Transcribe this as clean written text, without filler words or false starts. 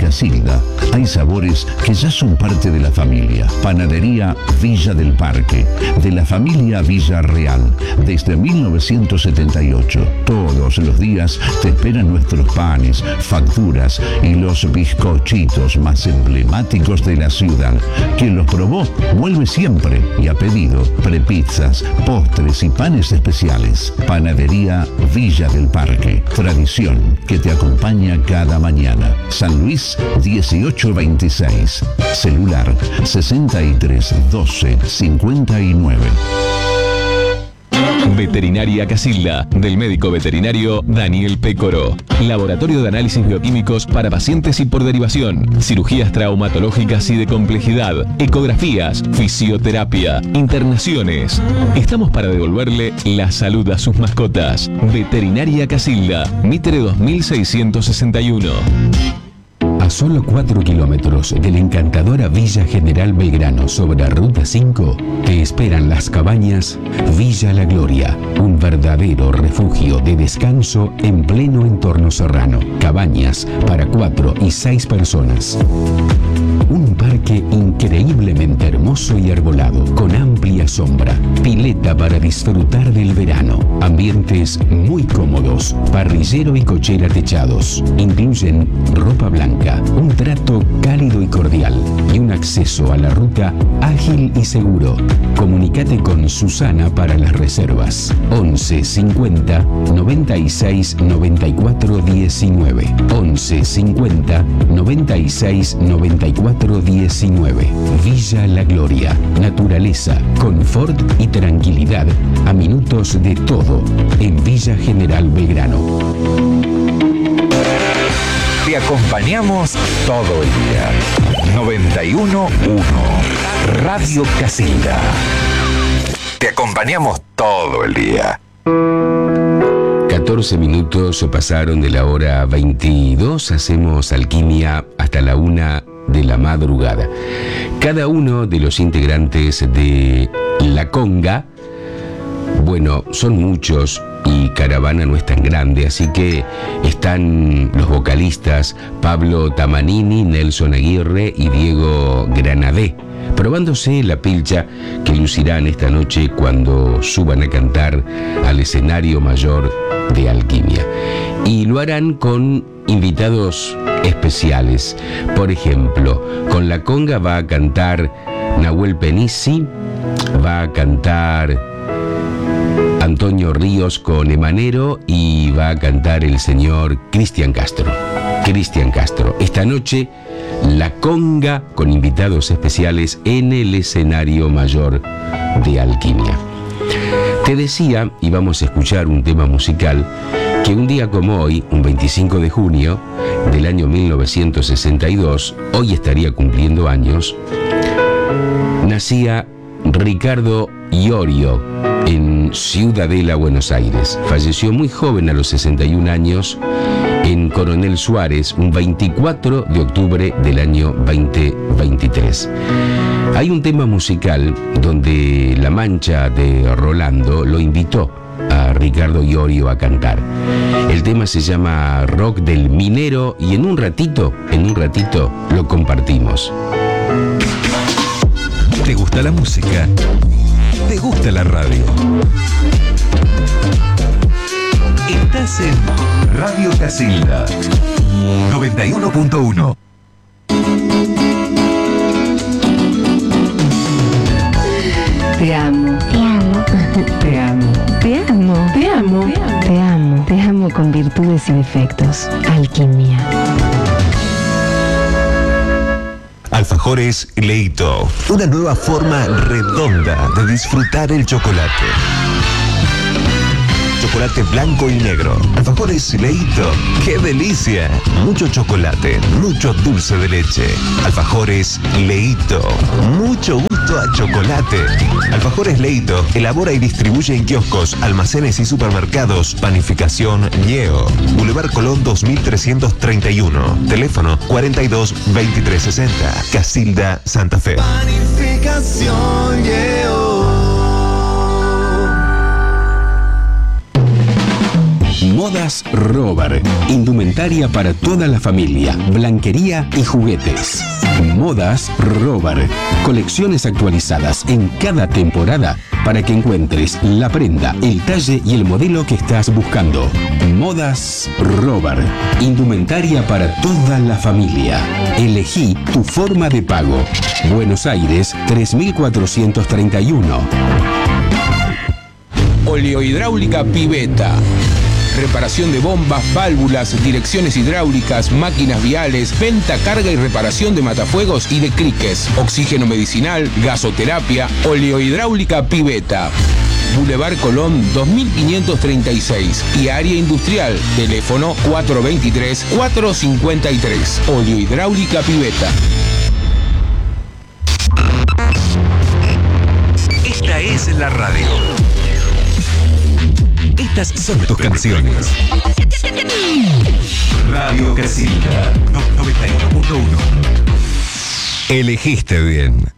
Casilda hay sabores que ya son parte de la familia. Panadería Villa del Parque, de la familia Villarreal, desde 1978. Todos los días te esperan nuestros panes, facturas y los bizcochitos más emblemáticos de la ciudad. Quien los probó vuelve siempre y ha pedido prepizzas, postres y panes especiales. Panadería Villa del Parque, tradición que te acompaña cada mañana. San Luis 1826, celular 63 12 59. Veterinaria Casilda, del médico veterinario Daniel Pécoro. Laboratorio de análisis bioquímicos para pacientes y por derivación. Cirugías traumatológicas y de complejidad. Ecografías, fisioterapia, internaciones. Estamos para devolverle la salud a sus mascotas. Veterinaria Casilda, Mitre 2661. A solo 4 kilómetros de la encantadora Villa General Belgrano sobre Ruta 5, te esperan las cabañas Villa La Gloria, un verdadero refugio de descanso en pleno entorno serrano. Cabañas para 4 y 6 personas. Un parque increíblemente hermoso y arbolado, con amplia sombra, pileta para disfrutar del verano, ambientes muy cómodos, parrillero y cochera techados. Incluyen ropa blanca, un trato cálido y cordial y un acceso a la ruta ágil y seguro. Comunícate con Susana para las reservas. 11 50 96 94 19. 11 50 96 94 19. Villa La Gloria. Naturaleza, confort y tranquilidad a minutos de todo en Villa General Belgrano. Te acompañamos todo el día. 91.1 Radio Casilda. Te acompañamos todo el día. 14 minutos pasaron de la hora 22. Hacemos alquimia hasta la 1 de la madrugada. Cada uno de los integrantes de La Conga, bueno, son muchos y Caravana no es tan grande, así que están los vocalistas Pablo Tamanini, Nelson Aguirre y Diego Granadé, probándose la pilcha que lucirán esta noche cuando suban a cantar al escenario mayor de Alquimia. Y lo harán con invitados especiales. Por ejemplo, con La Conga va a cantar Nahuel Penisi, va a cantar Antonio Ríos con Emanero y va a cantar el señor Cristian Castro. Cristian Castro. Esta noche, La Conga con invitados especiales en el escenario mayor de Alquimia. Te decía, y vamos a escuchar un tema musical, que un día como hoy, un 25 de junio del año 1962, hoy estaría cumpliendo años, nacía Ricardo Iorio en Ciudadela, Buenos Aires. Falleció muy joven, a los 61 años, en Coronel Suárez, un 24 de octubre del año 2023. Hay un tema musical donde La Mancha de Rolando lo invitó a Ricardo Iorio a cantar. El tema se llama Rock del Minero y en un ratito lo compartimos. ¿Te gusta la música? ¿Te gusta la radio? Estás en Radio Casilda 91.1. Te amo. Te amo. Te amo. Te amo. Te amo. Te amo. Te amo con virtudes y defectos. Alquimia. Alfajores Leito. Una nueva forma redonda de disfrutar el chocolate. Chocolate blanco y negro. Alfajores Leito. ¡Qué delicia! Mucho chocolate, mucho dulce de leche. Alfajores Leito. Mucho gusto a chocolate. Alfajores Leito elabora y distribuye en kioscos, almacenes y supermercados. Panificación Ñeo. Boulevard Colón 2331. Teléfono 42 23 60. Casilda, Santa Fe. Panificación Ñeo. Modas Rover. Indumentaria para toda la familia, blanquería y juguetes. Modas Rover. Colecciones actualizadas en cada temporada para que encuentres la prenda, el talle y el modelo que estás buscando. Modas Rover. Indumentaria para toda la familia. Elegí tu forma de pago. Buenos Aires 3431. Oleohidráulica Piveta. Reparación de bombas, válvulas, direcciones hidráulicas, máquinas viales, venta, carga y reparación de matafuegos y de criques, oxígeno medicinal, gasoterapia. Oleohidráulica Piveta. Boulevard Colón 2536 y área industrial. Teléfono 423-453. Oleohidráulica Piveta. Esta es la radio. Estas son tus canciones. Radio Casita 91.1. Elegiste bien.